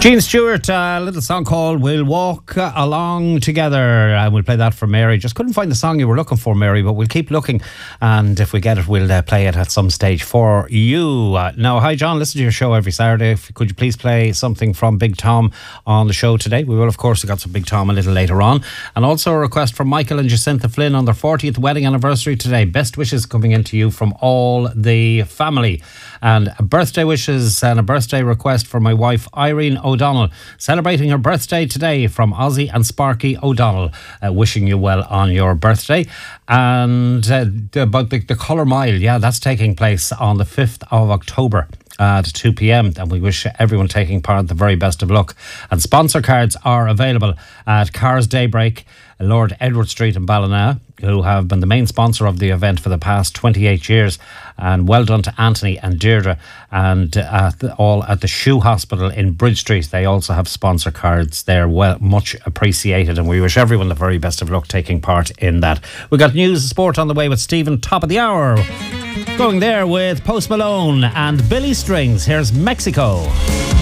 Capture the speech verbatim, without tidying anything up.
Gene Stewart, a little song called We'll Walk Along Together. And uh, we'll play that for Mary. Just couldn't find the song you were looking for, Mary, but we'll keep looking. And if we get it, we'll uh, play it at some stage for you. Uh, now, hi, John. Listen to your show every Saturday. If, could you please play something from Big Tom on the show today? We will, of course, have got some Big Tom a little later on. And also a request from Michael and Jacinta Flynn on their fortieth wedding anniversary today. Best wishes coming into you from all the family. And birthday wishes and a birthday request for my wife, Irene O'Donnell, celebrating her birthday today from Ozzy and Sparky O'Donnell. Uh, wishing you well on your birthday. And uh, about the, the Colour Mile, yeah, that's taking place on the fifth of October. At two p.m. and we wish everyone taking part the very best of luck. And sponsor cards are available at Cars Daybreak, Lord Edward Street in Ballina, who have been the main sponsor of the event for the past twenty-eight years. And well done to Anthony and Deirdre, and uh, all at the Shoe Hospital in Bridge Street. They also have sponsor cards there, well, much appreciated, and we wish everyone the very best of luck taking part in that. We've got news and sport on the way with Stephen, top of the hour. Going there with Post Malone and Billy Strings. Here's Mexico.